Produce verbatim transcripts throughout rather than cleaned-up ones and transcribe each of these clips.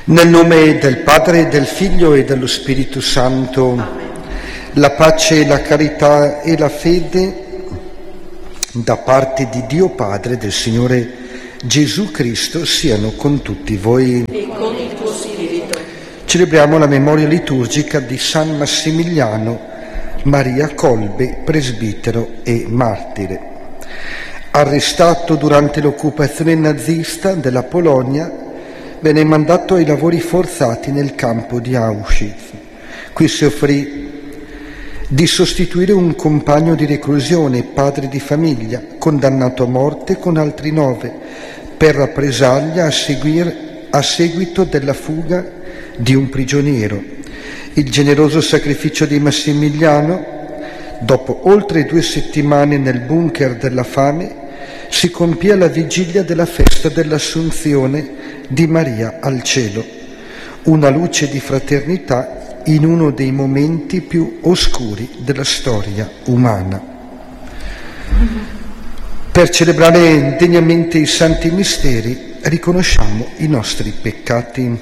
Nel nome del Padre, del Figlio e dello Spirito Santo. Amen. La pace, la carità e la fede da parte di Dio Padre, del Signore Gesù Cristo, siano con tutti voi. E con il tuo spirito. Celebriamo la memoria liturgica di San Massimiliano Maria Kolbe, presbitero e martire. Arrestato durante l'occupazione nazista della Polonia, venne mandato ai lavori forzati nel campo di Auschwitz. Qui si offrì di sostituire un compagno di reclusione, padre di famiglia, condannato a morte con altri nove, per rappresaglia a, seguir, a seguito della fuga di un prigioniero. Il generoso sacrificio di Massimiliano, dopo oltre due settimane nel bunker della fame, si compì alla vigilia della festa dell'Assunzione di Maria al cielo, una luce di fraternità in uno dei momenti più oscuri della storia umana. Per celebrare degnamente i santi misteri, riconosciamo i nostri peccati.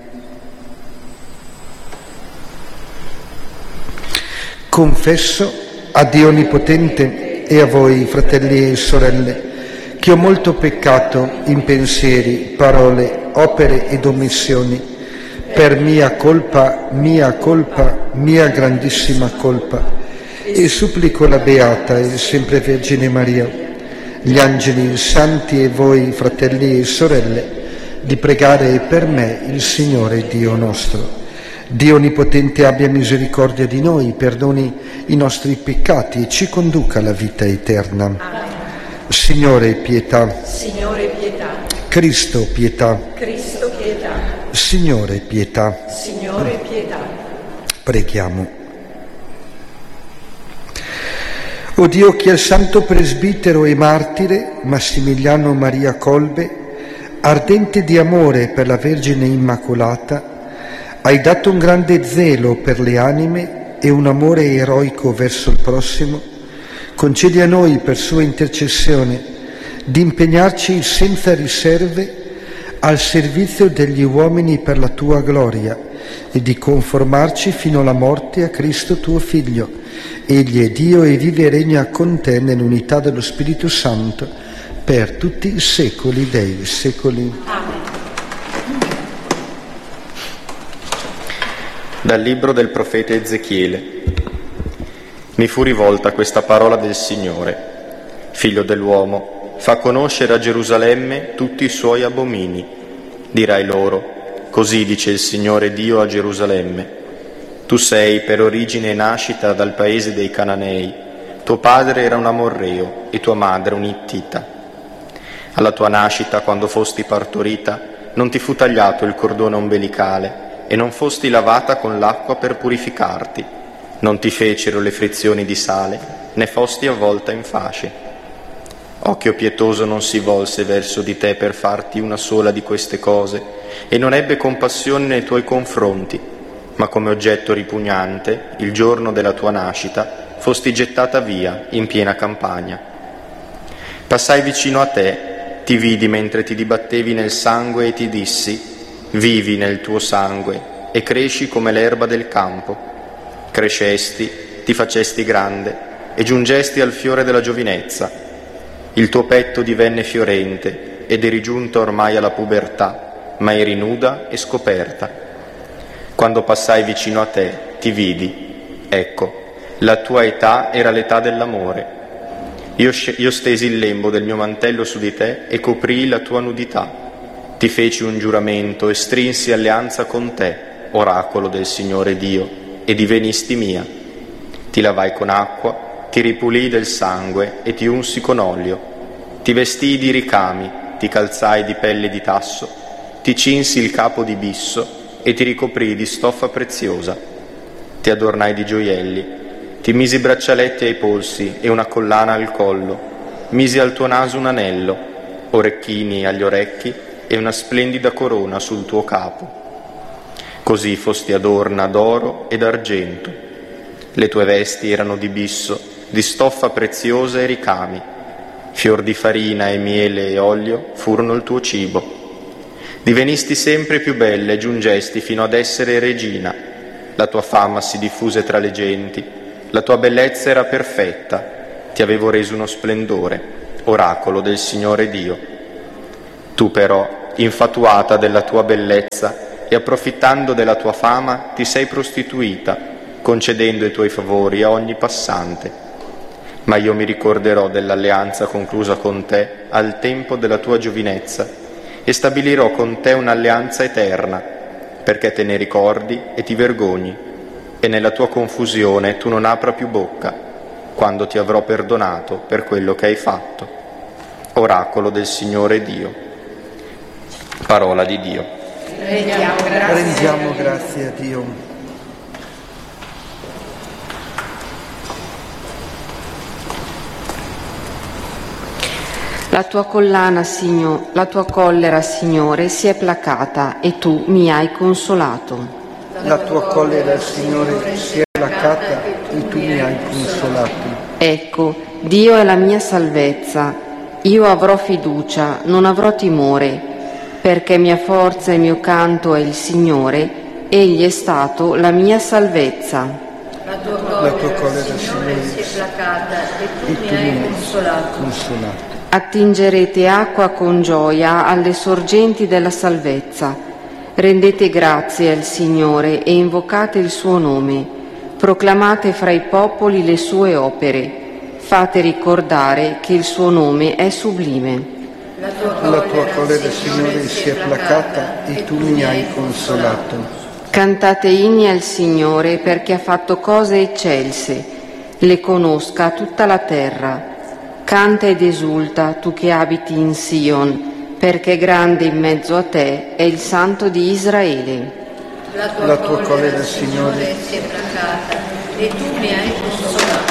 Confesso a Dio Onnipotente e a voi, fratelli e sorelle, che ho molto peccato in pensieri, parole, opere ed omissioni, per mia colpa, mia colpa, mia grandissima colpa, e supplico la Beata e sempre Vergine Maria, gli angeli, i santi e voi, fratelli e sorelle, di pregare per me il Signore Dio nostro. Dio Onnipotente abbia misericordia di noi, perdoni i nostri peccati e ci conduca alla vita eterna. Amen. Signore, pietà. Signore, pietà. Cristo, pietà. Cristo, pietà. Signore, pietà. Signore, pietà. Preghiamo. O Dio, che al santo presbitero e martire Massimiliano Maria Kolbe, ardente di amore per la Vergine Immacolata, hai dato un grande zelo per le anime e un amore eroico verso il prossimo, concedi a noi, per sua intercessione, di impegnarci senza riserve al servizio degli uomini per la tua gloria e di conformarci fino alla morte a Cristo tuo Figlio. Egli è Dio e vive e regna con te nell'unità dello Spirito Santo per tutti i secoli dei secoli. Amen. Dal libro del profeta Ezechiele. Mi fu rivolta questa parola del Signore: Figlio dell'uomo, fa conoscere a Gerusalemme tutti i suoi abomini. Dirai loro: così dice il Signore Dio a Gerusalemme: tu sei per origine e nascita dal paese dei Cananei, tuo padre era un amorreo e tua madre un ittita. Alla tua nascita, quando fosti partorita, non ti fu tagliato il cordone ombelicale e non fosti lavata con l'acqua per purificarti, non ti fecero le frizioni di sale, né fosti avvolta in fasce. Occhio pietoso non si volse verso di te per farti una sola di queste cose, e non ebbe compassione nei tuoi confronti, ma come oggetto ripugnante, il giorno della tua nascita, fosti gettata via in piena campagna. Passai vicino a te, ti vidi mentre ti dibattevi nel sangue e ti dissi: vivi nel tuo sangue e cresci come l'erba del campo. Crescesti, ti facesti grande e giungesti al fiore della giovinezza. Il tuo petto divenne fiorente ed eri giunta ormai alla pubertà, ma eri nuda e scoperta. Quando passai vicino a te, ti vidi. Ecco, la tua età era l'età dell'amore. Io, io stesi il lembo del mio mantello su di te e coprii la tua nudità. Ti feci un giuramento e strinsi alleanza con te, oracolo del Signore Dio, e divenisti mia. Ti lavai con acqua, ti ripulii del sangue e ti unsi con olio. Ti vestii di ricami, ti calzai di pelle di tasso, ti cinsi il capo di bisso e ti ricoprii di stoffa preziosa. Ti adornai di gioielli, ti misi braccialetti ai polsi e una collana al collo, misi al tuo naso un anello, orecchini agli orecchi e una splendida corona sul tuo capo. Così fosti adorna d'oro e d'argento. Le tue vesti erano di bisso, di stoffa preziosa e ricami. Fior di farina e miele e olio furono il tuo cibo. Divenisti sempre più bella e giungesti fino ad essere regina. La tua fama si diffuse tra le genti, la tua bellezza era perfetta, ti avevo reso uno splendore, oracolo del Signore Dio. Tu però, infatuata della tua bellezza e approfittando della tua fama, ti sei prostituita, concedendo i tuoi favori a ogni passante. Ma io mi ricorderò dell'alleanza conclusa con te al tempo della tua giovinezza e stabilirò con te un'alleanza eterna, perché te ne ricordi e ti vergogni, e nella tua confusione tu non apra più bocca, quando ti avrò perdonato per quello che hai fatto. Oracolo del Signore Dio. Parola di Dio. Rendiamo grazie, Rendiamo grazie a Dio. La tua collana, Signore, la tua collera, Signore, si è placata e tu mi hai consolato. La tua collera, Signore, si è placata e tu mi hai consolato. Ecco, Dio è la mia salvezza. Io avrò fiducia, non avrò timore, perché mia forza e mio canto è il Signore, egli è stato la mia salvezza. La tua La tua collera, collera, Signore, Signore, si è placata e tu e mi tu hai mi hai consolato. consolato. Attingerete acqua con gioia alle sorgenti della salvezza. Rendete grazie al Signore e invocate il suo nome. Proclamate fra i popoli le sue opere. Fate ricordare che il suo nome è sublime. La tua La tua collera, collera, Signore, si è placata e tu mi hai consolato. Cantate inni al Signore perché ha fatto cose eccelse. Le conosca tutta la terra. Canta ed esulta tu che abiti in Sion, perché grande in mezzo a te è il Santo di Israele. La tua, La tua collera, collera, Signore, si è placata e tu mi hai consolato.